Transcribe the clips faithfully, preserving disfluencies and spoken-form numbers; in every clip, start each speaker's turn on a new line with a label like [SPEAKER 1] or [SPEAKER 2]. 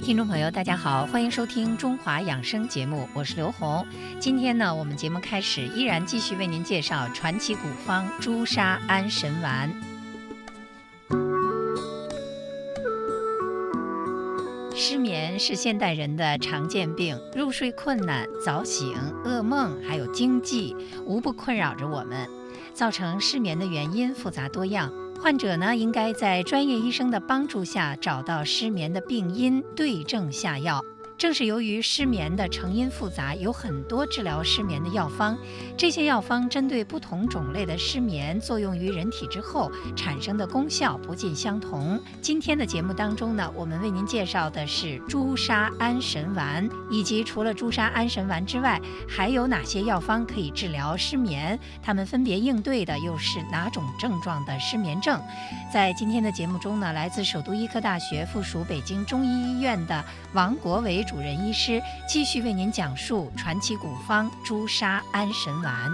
[SPEAKER 1] 听众朋友，大家好，欢迎收听中华养生节目，我是刘红。今天呢，我们节目开始依然继续为您介绍传奇古方朱砂安神丸。失眠是现代人的常见病，入睡困难、早醒、噩梦，还有惊悸，无不困扰着我们。造成失眠的原因复杂多样，患者呢应该在专业医生的帮助下找到失眠的病因，对症下药。正是由于失眠的成因复杂，有很多治疗失眠的药方，这些药方针对不同种类的失眠，作用于人体之后产生的功效不尽相同。今天的节目当中呢，我们为您介绍的是朱砂安神丸，以及除了朱砂安神丸之外，还有哪些药方可以治疗失眠，它们分别应对的又是哪种症状的失眠症。在今天的节目中呢，来自首都医科大学附属北京中医医院的王国维主任医师继续为您讲述传奇古方朱砂安神丸。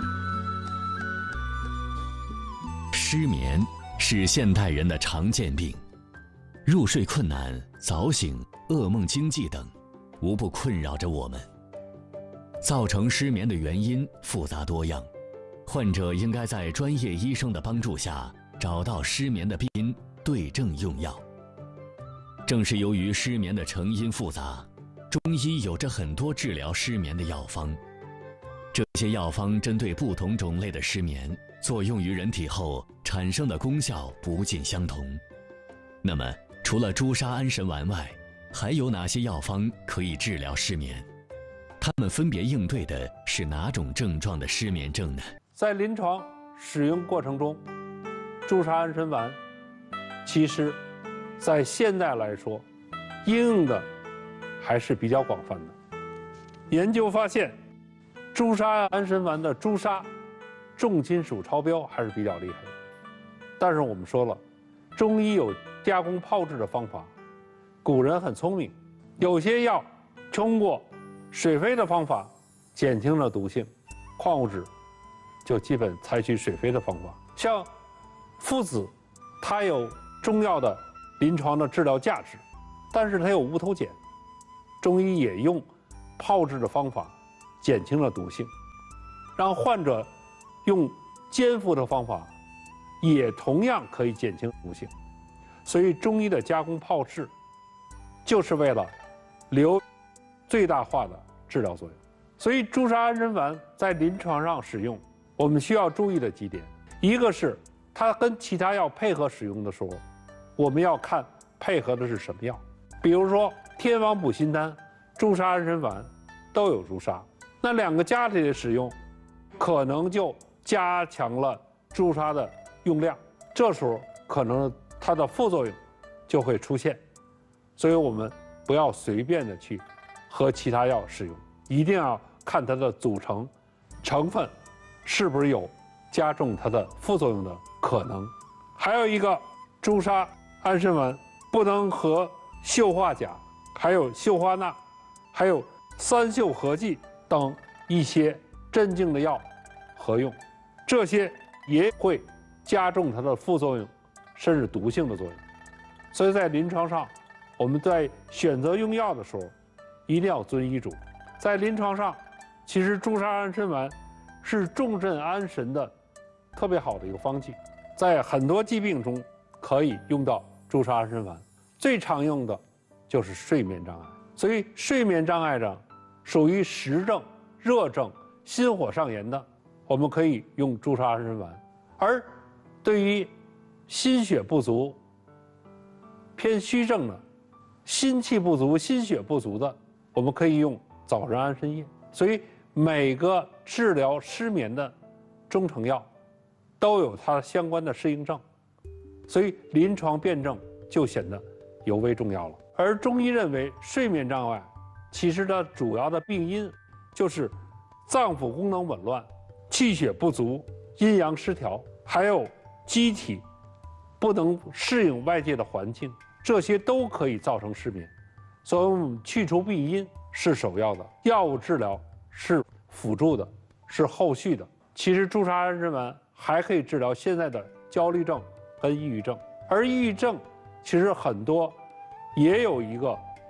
[SPEAKER 2] 失眠是现代人的常见病，入睡困难、早醒、噩梦、惊悸等，无不困扰着我们。造成失眠的原因复杂多样，患者应该在专业医生的帮助下找到失眠的病因，对症用药。正是由于失眠的成因复杂，中医有着很多治疗失眠的药方，这些药方针对不同种类的失眠，作用于人体后产生的功效不尽相同。那么，除了朱砂安神丸外，还有哪些药方可以治疗失眠？它们分别应对的是哪种症状的失眠症呢？
[SPEAKER 3] 在临床使用过程中，朱砂安神丸其实在现在来说，应用的还是比较广泛的。研究发现，朱砂安神丸的朱砂重金属超标还是比较厉害的。但是我们说了，中医有加工炮制的方法，古人很聪明，有些药通过水飞的方法减轻了毒性，矿物质就基本采取水飞的方法。像附子，它有中药的临床的治疗价值，但是它有无头碱，中医也用炮制的方法减轻了毒性，让患者用煎服的方法也同样可以减轻毒性。所以中医的加工炮制就是为了留最大化的治疗作用。所以朱砂安神丸在临床上使用，我们需要注意的几点，一个是它跟其他药配合使用的时候，我们要看配合的是什么药。比如说天王补心丹、朱砂安神丸都有朱砂，那两个加起来使用，可能就加强了朱砂的用量，这时候可能它的副作用就会出现。所以我们不要随便的去和其他药使用，一定要看它的组成成分是不是有加重它的副作用的可能。还有一个，朱砂安神丸不能和溴化钾、还有溴化钠、还有三溴合剂等一些镇静的药合用，这些也会加重它的副作用，甚至毒性的作用。所以在临床上，我们在选择用药的时候，一定要遵医嘱。在临床上，其实朱砂安神丸是重镇安神的特别好的一个方剂，在很多疾病中可以用到朱砂安神丸。最常用的就是睡眠障碍，所以睡眠障碍症属于实症、热症、心火上炎的，我们可以用朱砂安神丸。而对于心血不足、偏虚症的、心气不足、心血不足的，我们可以用枣仁安神液。所以每个治疗失眠的中成药都有它相关的适应症，所以临床辩证就显得尤为重要了。而中医认为，睡眠障碍其实它主要的病因就是脏腑功能紊乱、气血不足、阴阳失调，还有机体不能适应外界的环境，这些都可以造成失眠。所以我们去除病因是首要的，药物治疗是辅助的，是后续的。其实朱砂安神丸还可以治疗现在的焦虑症跟抑郁症，而抑郁症其实很多也有一个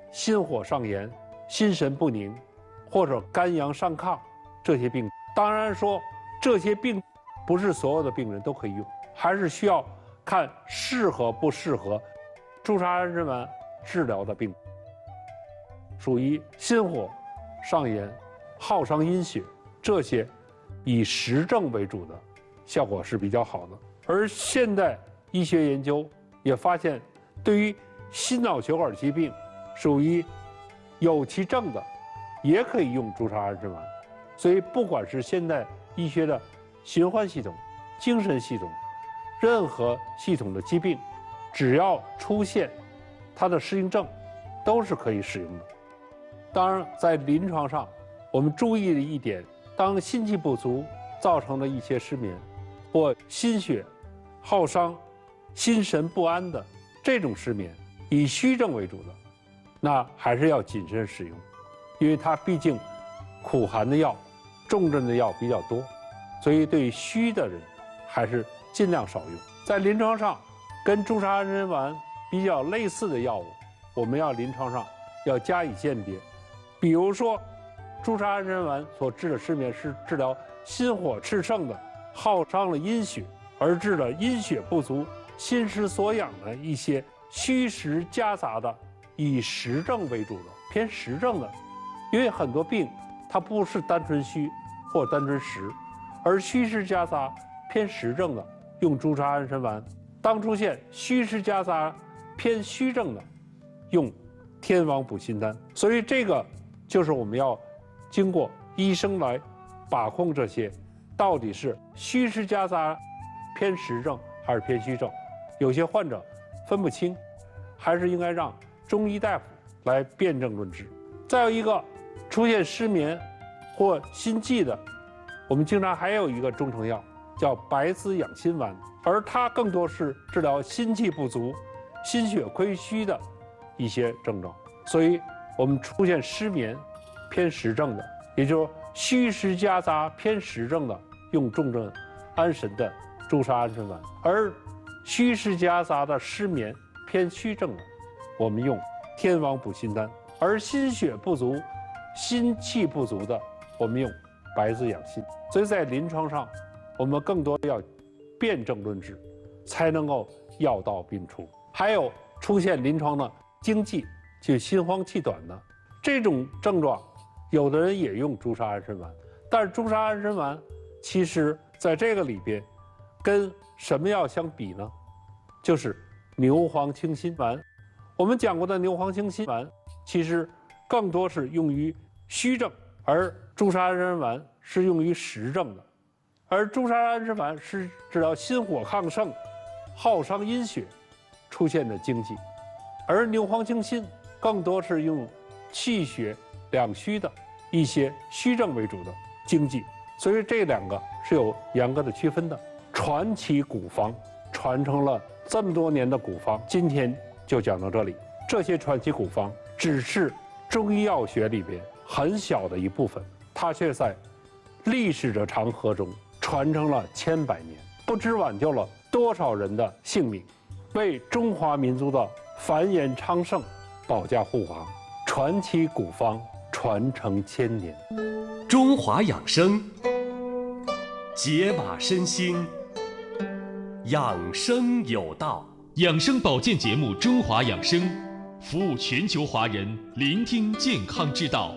[SPEAKER 3] 心火上炎、心神不宁，或者肝阳上亢这些病。当然说这些病不是所有的病人都可以用，还是需要看适合不适合朱砂安神丸治疗的病。属于心火上炎、耗伤阴血这些以实证为主的效果是比较好的。而现代医学研究也发现，对于心脑血管疾病属于有其症的，也可以用朱砂安神丸。所以不管是现代医学的循环系统、精神系统，任何系统的疾病，只要出现它的适应症，都是可以使用的。当然，在临床上，我们注意的一点，当心气不足造成的一些失眠或心血耗伤、心神不安的这种失眠，以虚症为主的，那还是要谨慎使用，因为它毕竟苦寒的药、重症的药比较多，所以对虚的人还是尽量少用。在临床上，跟朱砂安神丸比较类似的药物，我们要临床上要加以鉴别。比如说，朱砂安神丸所治的失眠是治疗心火炽盛的，耗伤了阴血，而治了阴血不足、心失所养的一些虚实夹杂的，以实症为主的偏实症的。因为很多病它不是单纯虚或单纯实，而虚实夹杂偏实症的，用朱砂安神丸；当出现虚实夹杂偏虚症的，用天王补心丹。所以这个就是我们要经过医生来把控，这些到底是虚实夹杂偏实症还是偏虚症。有些患者分不清，还是应该让中医大夫来辨证论治。再有一个，出现失眠或心悸的，我们经常还有一个中成药叫白子养心丸，而它更多是治疗心气不足、心血亏虚的一些症状。所以我们出现失眠偏实症的，也就是虚实夹杂偏实症的，用重症安神的朱砂安神丸；而虚实夹杂的失眠偏虚症的，我们用天王补心丹；而心血不足、心气不足的，我们用白子养心。所以在临床上，我们更多要辨证论治，才能够药到病除。还有出现临床的惊悸，就心慌气短的这种症状，有的人也用朱砂安神丸，但是朱砂安神丸其实在这个里边跟什么药相比呢？就是牛黄清心丸。我们讲过的牛黄清心丸其实更多是用于虚症，而朱砂安神丸是用于实症的。而朱砂安神丸是治疗心火亢盛、耗伤阴血出现的惊悸，而牛黄清心更多是用气血两虚的一些虚症为主的惊悸。所以这两个是有严格的区分的。传奇古方传承了这么多年的古方，今天就讲到这里。这些传奇古方只是中医药学里边很小的一部分，它却在历史的长河中传承了千百年，不知挽救了多少人的性命，为中华民族的繁衍昌盛保驾护航。传奇古方传承千年，
[SPEAKER 4] 中华养生，解码身心，养生有道。
[SPEAKER 5] 养生保健节目《中华养生》，服务全球华人，聆听健康之道。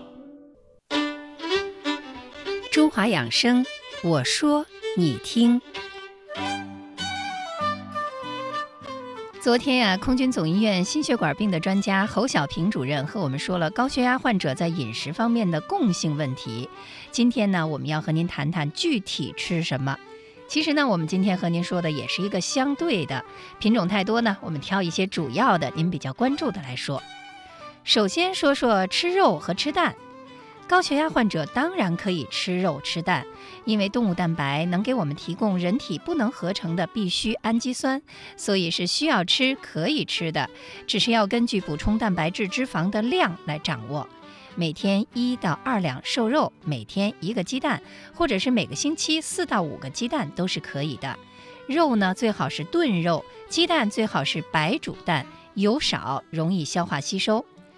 [SPEAKER 1] 中华养生，我说你听。昨天呀、啊，空军总医院心血管病的专家侯小平主任和我们说了高血压患者在饮食方面的共性问题。今天呢，我们要和您谈谈具体吃什么。其实呢，我们今天和您说的也是一个相对的，品种太多呢，我们挑一些主要的您比较关注的来说。首先说说吃肉和吃蛋。高血压患者当然可以吃肉吃蛋，因为动物蛋白能给我们提供人体不能合成的必需氨基酸，所以是需要吃可以吃的，只是要根据补充蛋白质脂肪的量来掌握。每天一到二两瘦肉，每天一个鸡蛋，或者是每个星期四到五个鸡蛋都是可以的。肉呢，最好是炖肉，鸡蛋最好是白煮蛋，油少，容易消化吸收。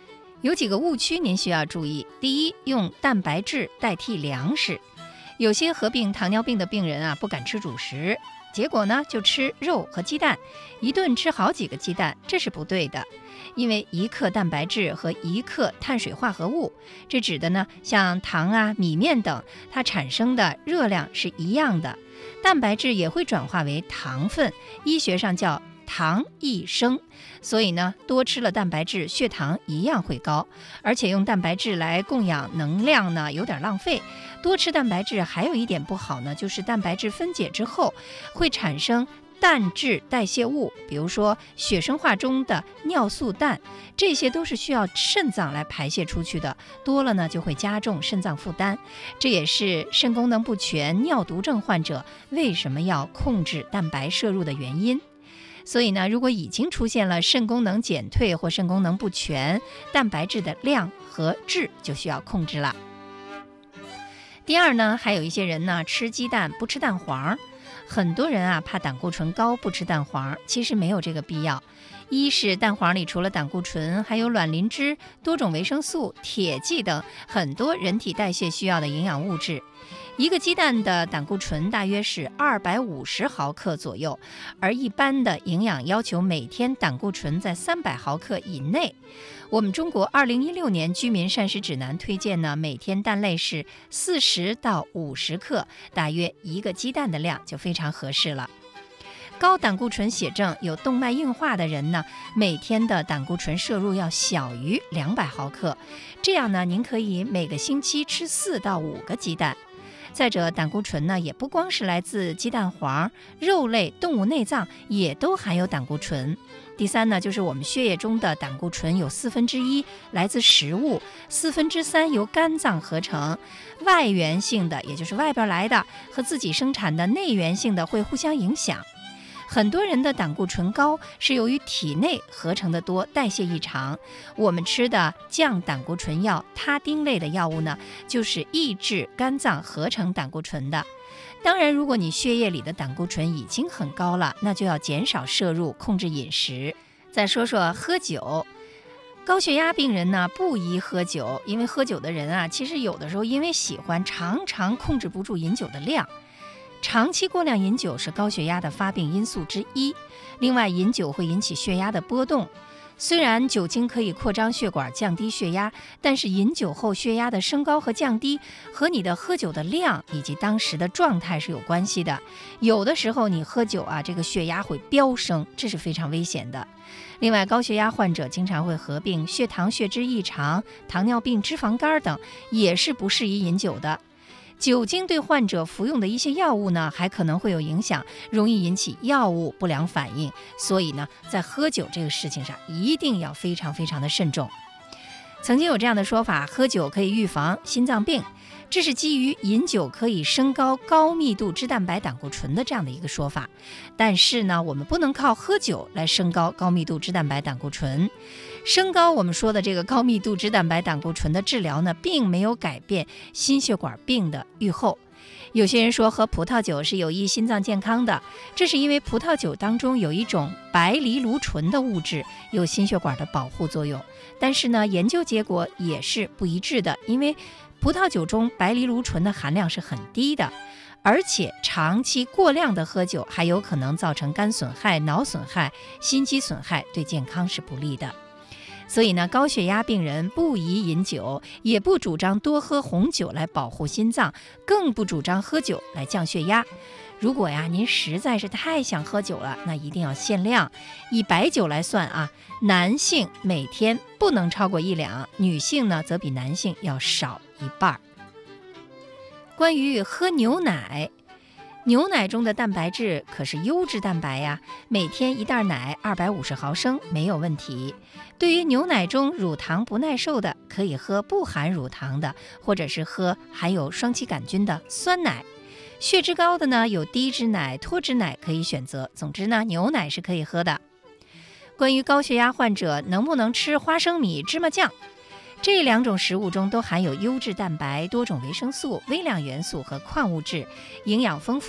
[SPEAKER 1] 有几个误区您需要注意。第一，用蛋白质代替粮食。有些合并糖尿病的病人啊，不敢吃主食，结果呢就吃肉和鸡蛋，一顿吃好几个鸡蛋，这是不对的。因为一克蛋白质和一克碳水化合物，这指的呢像糖啊、米面等，它产生的热量是一样的。蛋白质也会转化为糖分，医学上叫糖易升，所以呢，多吃了蛋白质，血糖一样会高。而且用蛋白质来供养能量呢，有点浪费。多吃蛋白质还有一点不好呢，就是蛋白质分解之后会产生蛋质代谢物，比如说血生化中的尿素氮，这些都是需要肾脏来排泄出去的，多了呢就会加重肾脏负担。这也是肾功能不全、尿毒症患者为什么要控制蛋白摄入的原因。所以呢，如果已经出现了肾功能减退或肾功能不全，蛋白质的量和质就需要控制了。第二呢，还有一些人呢吃鸡蛋不吃蛋黄，很多人啊怕胆固醇高不吃蛋黄，其实没有这个必要。一是蛋黄里除了胆固醇，还有卵磷脂、多种维生素、铁剂等很多人体代谢需要的营养物质。一个鸡蛋的胆固醇大约是二百五十毫克左右，而一般的营养要求每天胆固醇在三百毫克以内。我们中国二零一六年居民膳食指南推荐呢，每天蛋类是四十到五十克，大约一个鸡蛋的量就非常合适了。高胆固醇血症有动脉硬化的人呢，每天的胆固醇摄入要小于两百毫克，这样呢，您可以每个星期吃四到五个鸡蛋。再者，胆固醇呢也不光是来自鸡蛋黄，肉类、动物内脏也都含有胆固醇。第三呢，就是我们血液中的胆固醇有四分之一来自食物，四分之三由肝脏合成。外源性的，也就是外边来的，和自己生产的内源性的会互相影响。很多人的胆固醇高是由于体内合成的多，代谢异常。我们吃的降胆固醇药他汀类的药物呢，就是抑制肝脏合成胆固醇的。当然，如果你血液里的胆固醇已经很高了，那就要减少摄入，控制饮食。再说说喝酒，高血压病人呢不宜喝酒，因为喝酒的人啊，其实有的时候因为喜欢，常常控制不住饮酒的量。长期过量饮酒是高血压的发病因素之一。另外，饮酒会引起血压的波动。虽然酒精可以扩张血管降低血压，但是饮酒后血压的升高和降低和你的喝酒的量以及当时的状态是有关系的。有的时候你喝酒啊，这个血压会飙升，这是非常危险的。另外，高血压患者经常会合并血糖、血脂异常、糖尿病、脂肪肝等，也是不适宜饮酒的。酒精对患者服用的一些药物呢，还可能会有影响，容易引起药物不良反应。所以呢，在喝酒这个事情上，一定要非常非常的慎重。曾经有这样的说法，喝酒可以预防心脏病，这是基于饮酒可以升高高密度脂蛋白胆固醇的这样的一个说法。但是呢，我们不能靠喝酒来升高高密度脂蛋白胆固醇。升高我们说的这个高密度脂蛋白胆固醇的治疗呢，并没有改变心血管病的预后。有些人说喝葡萄酒是有益心脏健康的，这是因为葡萄酒当中有一种白藜芦醇的物质，有心血管的保护作用。但是呢，研究结果也是不一致的，因为葡萄酒中白藜芦醇的含量是很低的，而且长期过量的喝酒还有可能造成肝损害、脑损害、心肌损害，对健康是不利的。所以呢，高血压病人不宜饮酒，也不主张多喝红酒来保护心脏，更不主张喝酒来降血压。如果呀，您实在是太想喝酒了，那一定要限量。以白酒来算啊，男性每天不能超过一两，女性呢则比男性要少一半。关于喝牛奶，牛奶中的蛋白质可是优质蛋白呀，每天一袋奶二百五十毫升没有问题。对于牛奶中乳糖不耐受的，可以喝不含乳糖的，或者是喝含有双歧杆菌的酸奶。血脂高的呢，有低脂奶、脱脂奶可以选择。总之呢，牛奶是可以喝的。关于高血压患者能不能吃花生米、芝麻酱，这两种食物中都含有优质蛋白、多种维生素、微量元素和矿物质，营养丰富。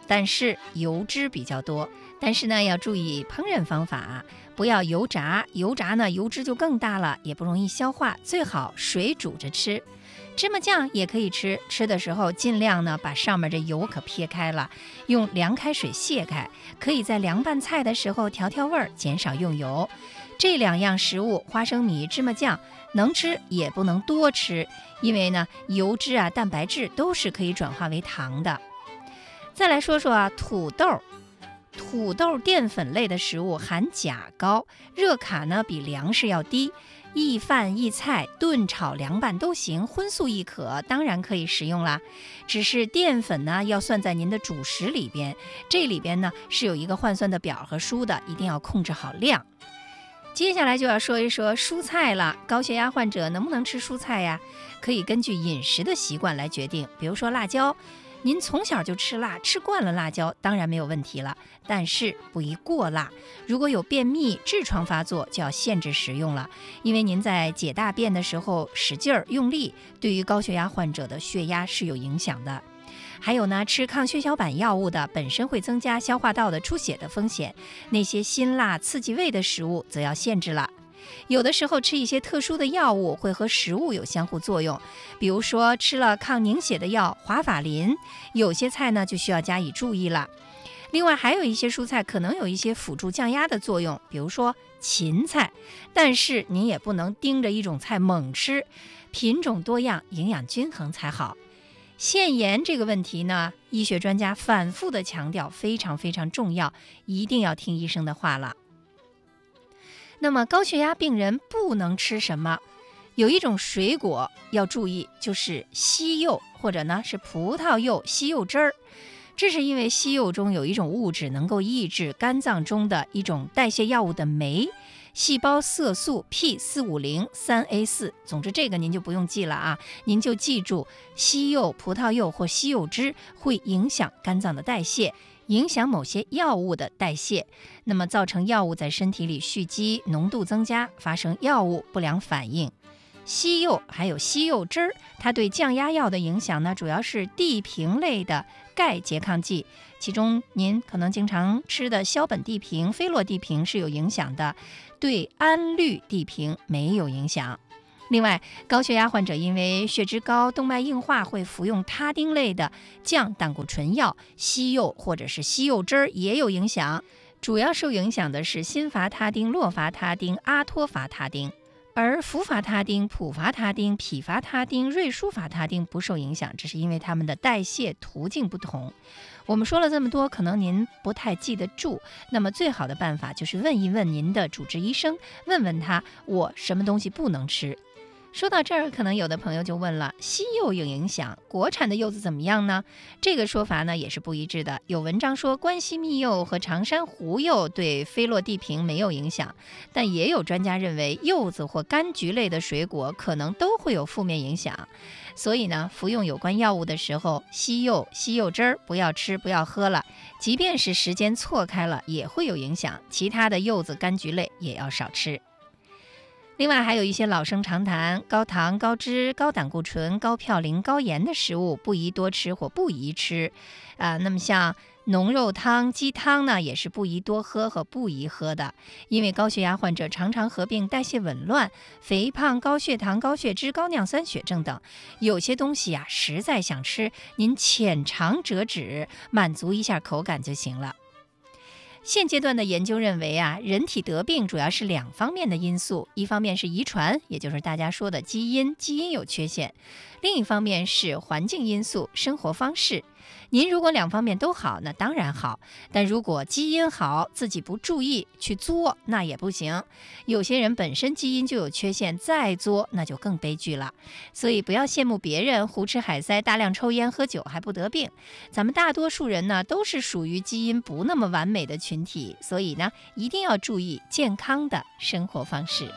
[SPEAKER 1] 但是油脂比较多。但是呢，要注意烹饪方法，不要油炸，油炸呢油脂就更大了，也不容易消化，最好水煮着吃。芝麻酱也可以吃，吃的时候尽量呢把上面这油可撇开了，用凉开水卸开，可以在凉拌菜的时候调调味儿，减少用油。这两样食物，花生米、芝麻酱，能吃也不能多吃，因为呢油脂啊、蛋白质都是可以转化为糖的。再来说说啊，土豆。土豆淀粉类的食物含钾高，热卡呢比粮食要低，易饭易菜，炖炒凉拌都行，荤素亦可，当然可以食用啦。只是淀粉呢要算在您的主食里边，这里边呢是有一个换算的表和书的，一定要控制好量。接下来就要说一说蔬菜了，高血压患者能不能吃蔬菜呀？可以根据饮食的习惯来决定，比如说辣椒。您从小就吃辣，吃惯了辣椒，当然没有问题了，但是不宜过辣。如果有便秘、痔疮发作，就要限制食用了，因为您在解大便的时候使劲儿用力，对于高血压患者的血压是有影响的。还有呢，吃抗血小板药物的本身会增加消化道的出血的风险，那些辛辣刺激胃的食物则要限制了。有的时候吃一些特殊的药物会和食物有相互作用，比如说吃了抗凝血的药华法林，有些菜呢就需要加以注意了。另外还有一些蔬菜可能有一些辅助降压的作用，比如说芹菜，但是您也不能盯着一种菜猛吃，品种多样，营养均衡才好。腺炎这个问题呢，医学专家反复的强调非常非常重要，一定要听医生的话了。那么高血压病人不能吃什么？有一种水果要注意，就是西柚，或者呢是葡萄柚、西柚汁儿。这是因为西柚中有一种物质能够抑制肝脏中的一种代谢药物的酶，细胞色素 P 四五零三 A 四。总之这个您就不用记了啊，您就记住西柚、葡萄柚或西柚汁会影响肝脏的代谢，影响某些药物的代谢，那么造成药物在身体里蓄积，浓度增加，发生药物不良反应。西柚还有西柚汁儿，它对降压药的影响呢，主要是地平类的钙拮抗剂，其中您可能经常吃的硝苯地平、菲洛地平是有影响的，对氨氯地平没有影响。另外，高血压患者因为血脂高、动脉硬化，会服用他汀类的降胆固醇药，西柚或者是西柚汁儿也有影响。主要受影响的是辛伐他汀、洛伐他汀、阿托伐他汀，而氟伐他汀、普伐他汀、匹伐他汀、瑞舒伐他汀不受影响，这是因为它们的代谢途径不同。我们说了这么多，可能您不太记得住，那么最好的办法就是问一问您的主治医生，问问他我什么东西不能吃。说到这儿，可能有的朋友就问了，西柚有影响，国产的柚子怎么样呢？这个说法呢也是不一致的。有文章说关西蜜柚和长山湖柚对菲洛地平没有影响，但也有专家认为柚子或柑橘类的水果可能都会有负面影响。所以呢，服用有关药物的时候，西柚、西柚汁儿不要吃，不要喝了，即便是时间错开了也会有影响。其他的柚子、柑橘类也要少吃。另外还有一些老生常谈，高糖、高脂、高胆固醇、高嘌呤、高盐的食物不宜多吃或不宜吃啊、呃。那么像浓肉汤、鸡汤呢，也是不宜多喝和不宜喝的，因为高血压患者常常合并代谢紊乱、肥胖、高血糖、高血脂、高尿酸血症等。有些东西啊，实在想吃，您浅尝辄止，满足一下口感就行了。现阶段的研究认为啊，人体得病主要是两方面的因素，一方面是遗传，也就是大家说的基因，基因有缺陷；另一方面是环境因素，生活方式。您如果两方面都好，那当然好，但如果基因好，自己不注意去作，那也不行。有些人本身基因就有缺陷，再作那就更悲剧了。所以不要羡慕别人胡吃海塞、大量抽烟喝酒还不得病，咱们大多数人呢都是属于基因不那么完美的群体，所以呢一定要注意健康的生活方式。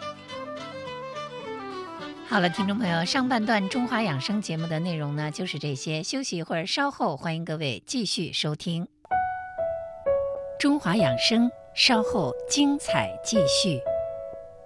[SPEAKER 1] 好了，听众朋友，上半段中华养生节目的内容呢就是这些，休息一会儿，稍后欢迎各位继续收听中华养生，稍后精彩继续。